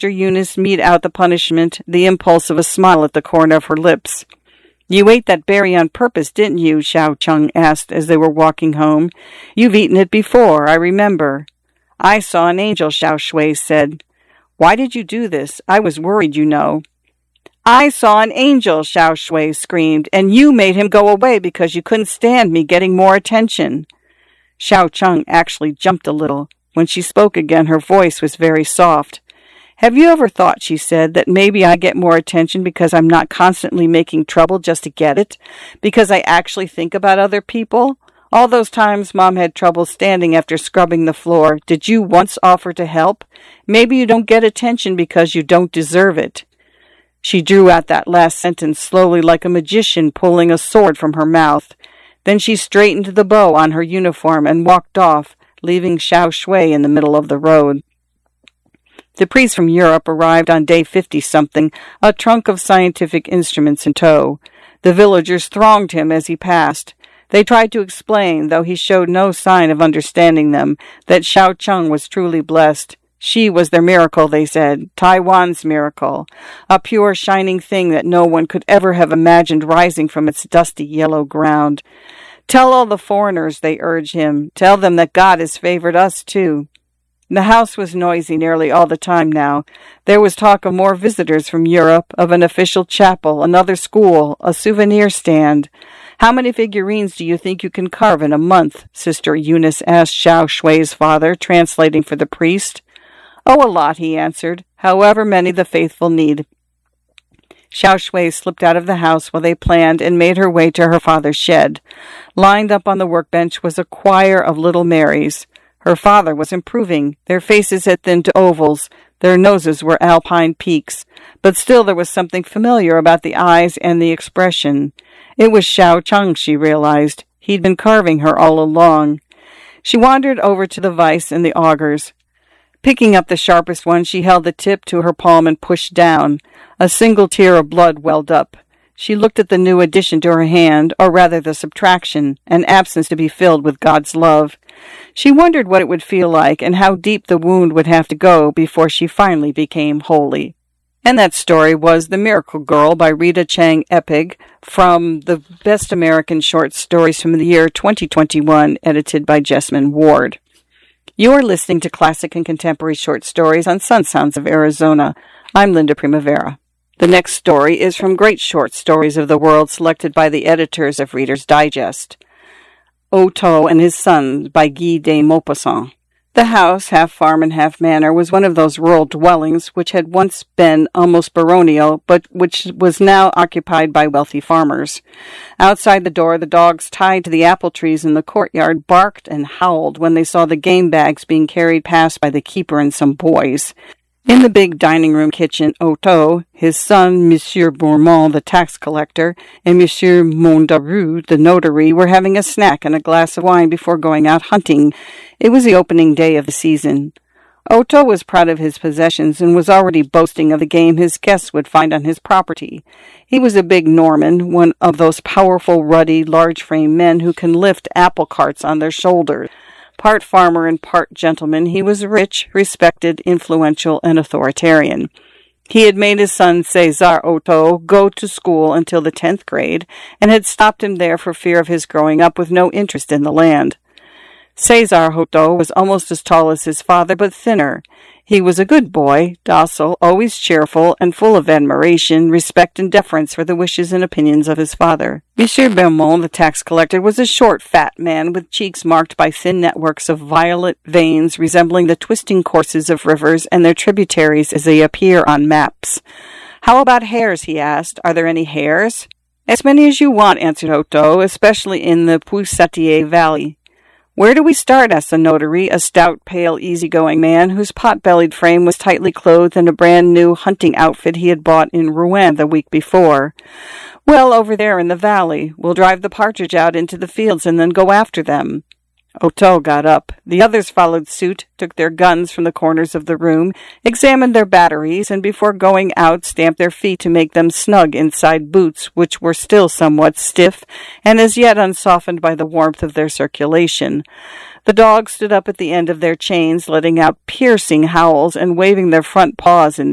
Sister Eunice mete out the punishment, the impulse of a smile at the corner of her lips. "You ate that berry on purpose, didn't you?" Xiao Cheng asked as they were walking home. "You've eaten it before, I remember." "I saw an angel," Xiao Shui said. "Why did you do this? I was worried, you know." "I saw an angel," Xiao Shui screamed, "and you made him go away because you couldn't stand me getting more attention." Xiao Cheng actually jumped a little. When she spoke again, her voice was very soft. "Have you ever thought," she said, "that maybe I get more attention because I'm not constantly making trouble just to get it? Because I actually think about other people? All those times Mom had trouble standing after scrubbing the floor, did you once offer to help? Maybe you don't get attention because you don't deserve it." She drew out that last sentence slowly like a magician pulling a sword from her mouth. Then she straightened the bow on her uniform and walked off, leaving Xiao Shui in the middle of the road. The priest from Europe arrived on day 50-something, a trunk of scientific instruments in tow. The villagers thronged him as he passed. They tried to explain, though he showed no sign of understanding them, that Xiao Cheng was truly blessed. She was their miracle, they said, Taiwan's miracle, a pure, shining thing that no one could ever have imagined rising from its dusty yellow ground. "Tell all the foreigners," they urged him. "Tell them that God has favored us, too." The house was noisy nearly all the time now. There was talk of more visitors from Europe, of an official chapel, another school, a souvenir stand. "How many figurines do you think you can carve in a month?" Sister Eunice asked Xiao Shui's father, translating for the priest. "Oh, a lot," he answered, "however many the faithful need." Xiao Shui slipped out of the house while they planned and made her way to her father's shed. Lined up on the workbench was a choir of little Marys. Her father was improving. Their faces had thinned to ovals. Their noses were alpine peaks. But still there was something familiar about the eyes and the expression. It was Xiao Cheng, she realized. He'd been carving her all along. She wandered over to the vise and the augers. Picking up the sharpest one, she held the tip to her palm and pushed down. A single tear of blood welled up. She looked at the new addition to her hand, or rather the subtraction, an absence to be filled with God's love. She wondered what it would feel like and how deep the wound would have to go before she finally became holy. And that story was The Miracle Girl by Rita Chang Epig, from the Best American Short Stories from the year 2021, edited by Jessamine Ward. You are listening to Classic and Contemporary Short Stories on Sun Sounds of Arizona. I'm Linda Primavera. The next story is from Great Short Stories of the World, selected by the editors of Reader's Digest. Otto and His Sons by Guy de Maupassant. The house, half farm and half manor, was one of those rural dwellings which had once been almost baronial, but which was now occupied by wealthy farmers. Outside the door, the dogs tied to the apple trees in the courtyard barked and howled when they saw the game bags being carried past by the keeper and some boys. In the big dining-room kitchen, Otto, his son, Monsieur Bourmont, the tax collector, and Monsieur Mondaru, the notary, were having a snack and a glass of wine before going out hunting. It was the opening day of the season. Otto was proud of his possessions and was already boasting of the game his guests would find on his property. He was a big Norman, one of those powerful, ruddy, large-framed men who can lift apple carts on their shoulders. Part farmer and part gentleman, he was rich, respected, influential, and authoritarian. He had made his son César Otto go to school until the 10th grade, and had stopped him there for fear of his growing up with no interest in the land. César Otto was almost as tall as his father, but thinner. He was a good boy, docile, always cheerful, and full of admiration, respect, and deference for the wishes and opinions of his father. Monsieur Beaumont, the tax collector, was a short, fat man with cheeks marked by thin networks of violet veins resembling the twisting courses of rivers and their tributaries as they appear on maps. "How about hares?" he asked. "Are there any hares?" "As many as you want," answered Otto, "especially in the Puisatier Valley." "Where do we start?" asked the notary, a stout, pale, easy-going man whose pot-bellied frame was tightly clothed in a brand-new hunting outfit he had bought in Rouen the week before. "Well, over there in the valley. We'll drive the partridge out into the fields and then go after them." Otto got up. The others followed suit, took their guns from the corners of the room, examined their batteries, and before going out stamped their feet to make them snug inside boots, which were still somewhat stiff and as yet unsoftened by the warmth of their circulation. The dogs stood up at the end of their chains, letting out piercing howls and waving their front paws in